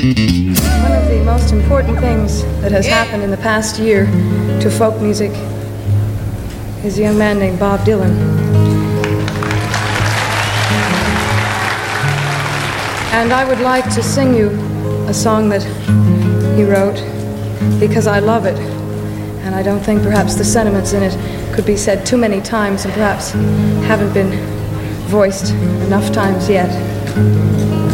One of the most important things that has happened in the past year to folk music is a young man named Bob Dylan. And I would like to sing you a song that he wrote because I love it. And I don't think perhaps the sentiments in it could be said too many times and perhaps haven't been voiced enough times yet.